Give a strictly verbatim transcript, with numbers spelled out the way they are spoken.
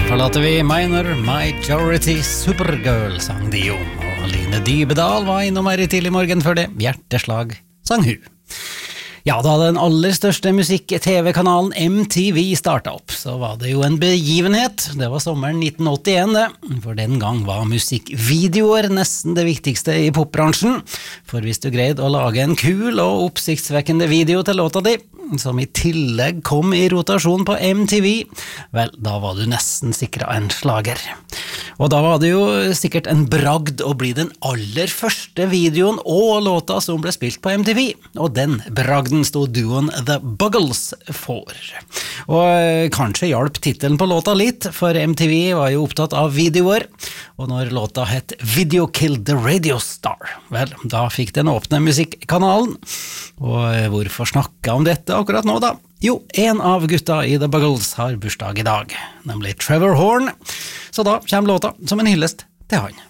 forlater vi Minor Majority Supergirl, sang de om, og Line Dybedal var innom her i tidlig morgen før det. Hjerteslag, sang hun. Ja, da den aller største musikk-tv-kanalen M T V startet opp, så var det jo en begivenhet. Det var sommeren nitten åttien det, for den gang var musikkvideoer nesten det viktigste i popbransjen. For hvis du greide å lage en kul og oppsiktsvekkende video til låta di, som i tillegg kom i rotasjon på M T V, vel, da var du nesten sikret en slager. Og da var det jo sikkert en bragd å bli den aller første videoen og låta som ble spilt på M T V, og den bragden stod duoen The Buggles for. Og kanskje hjalp titelen på låta litt, for M T V var jo opptatt av videoer, og når låta het Video Killed the Radio Star, vel, da fikk den åpne musikkanalen. Og hvorfor snakke om dette akkurat nå da? Jo, en av gutta i The Buggles har bursdag i dag, nemlig Trevor Horn, så da kommer låta som en hyllest til han.